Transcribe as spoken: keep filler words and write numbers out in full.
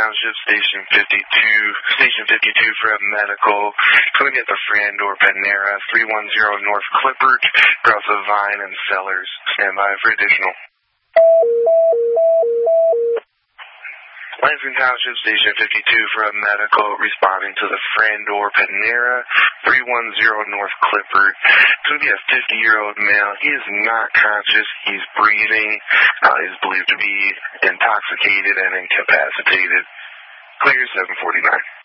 Township, Station fifty-two, Station fifty-two for a medical. Coming at the Frandor Panera, three one zero North Clippard, across the Vine and Sellers. Stand by for additional. Lansing Township, Station fifty-two for a medical, responding to the Frandor Panera, three one zero North Clippard. It's going to be a fifty-year-old male. He is not conscious. He's breathing. Uh, he's believed to be intoxicated and incapacitated. Clear seven forty-nine.